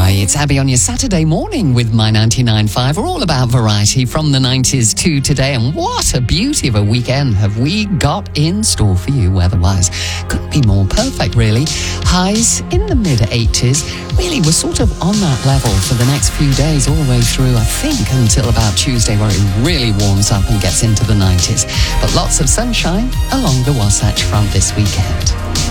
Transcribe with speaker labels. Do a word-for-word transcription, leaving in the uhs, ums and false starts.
Speaker 1: Hi, it's Abby on your Saturday morning with my ninety-nine point five. We're all about variety from the nineties to today, and what a beauty of a weekend have we got in store for you weather-wise. Couldn't be more perfect, really. Highs in the mid-eighties. Really, we're sort of on that level for the next few days, all the way through, I think, until about Tuesday, where it really warms up and gets into the nineties. But lots of sunshine along the Wasatch Front this weekend.